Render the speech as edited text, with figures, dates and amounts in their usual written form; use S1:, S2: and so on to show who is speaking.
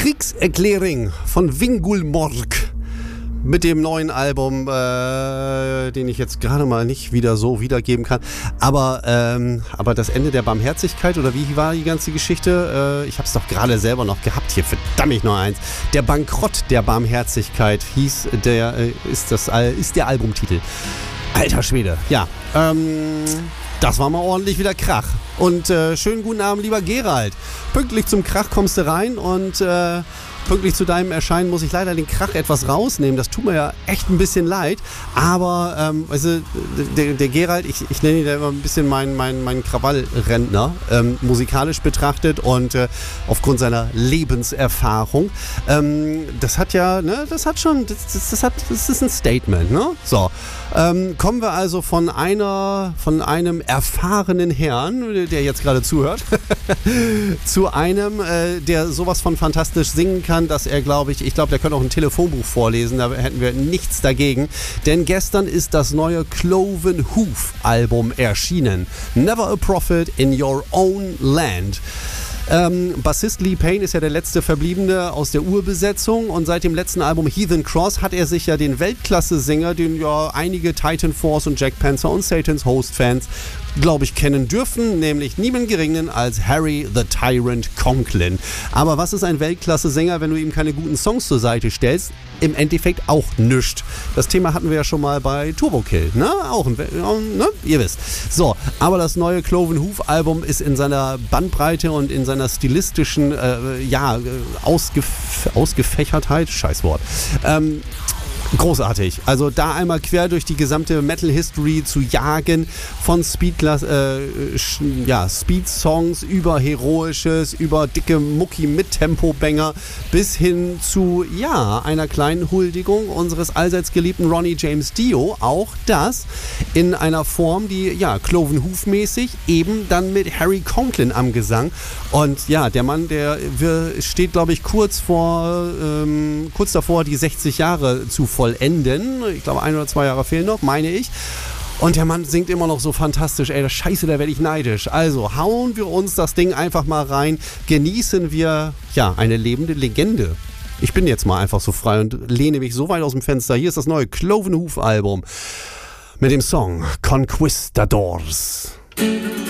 S1: Kriegserklärung von Vingul Morg mit dem neuen Album, den ich jetzt gerade mal nicht wieder so wiedergeben kann. Aber das Ende der Barmherzigkeit, oder wie war die ganze Geschichte? Ich habe es doch gerade selber noch gehabt hier, verdammt noch eins. Der Bankrott der Barmherzigkeit ist der Albumtitel. Alter Schwede, ja. Das war mal ordentlich wieder Krach. Und schönen guten Abend, lieber Gerald. Pünktlich zum Krach kommst du rein und pünktlich zu deinem Erscheinen muss ich leider den Krach etwas rausnehmen. Das tut mir ja echt ein bisschen leid. Aber weißt du, der Gerald, ich nenne ihn ja immer ein bisschen mein Krawallrentner, musikalisch betrachtet und aufgrund seiner Lebenserfahrung. Das hat ja, ne, das ist ein Statement, ne? So. Kommen wir also von einem erfahrenen Herrn, der jetzt gerade zuhört, zu einem, der sowas von fantastisch singen kann, dass er, glaube ich, der könnte auch ein Telefonbuch vorlesen, da hätten wir nichts dagegen. Denn gestern ist das neue Cloven Hoof Album erschienen. Never a Prophet in Your Own Land. Bassist Lee Payne ist ja der letzte Verbliebene aus der Urbesetzung und seit dem letzten Album Heathen Cross hat er sich ja den Weltklasse-Sänger, den ja einige Titan Force und Jack Panzer und Satan's Host-Fans, glaube ich, kennen dürfen, nämlich niemand Geringeren als Harry the Tyrant Conklin. Aber was ist ein Weltklasse-Sänger, wenn du ihm keine guten Songs zur Seite stellst? Im Endeffekt auch nichts. Das Thema hatten wir ja schon mal bei Turbo Kill, ne? Auch ne? Ihr wisst. So, aber das neue Cloven Hoof Album ist in seiner Bandbreite und in seiner stilistischen Ausgefächertheit, Scheißwort, großartig. Also da einmal quer durch die gesamte Metal History zu jagen, von Speed-Songs über Heroisches, über dicke Mucki mit Tempo-Banger bis hin zu, einer kleinen Huldigung unseres allseits geliebten Ronnie James Dio. Auch das in einer Form, die, Cloven Hoof-mäßig, eben dann mit Harry Conklin am Gesang. Und ja, der Mann, der steht, glaube ich, kurz davor, die 60 Jahre zu vollenden. Ich glaube, 1 oder 2 Jahre fehlen noch, meine ich. Und der Mann singt immer noch so fantastisch. Ey, Scheiße, da werde ich neidisch. Also hauen wir uns das Ding einfach mal rein. Genießen wir, eine lebende Legende. Ich bin jetzt mal einfach so frei und lehne mich so weit aus dem Fenster. Hier ist das neue Cloven Hoof Album mit dem Song Conquistadors.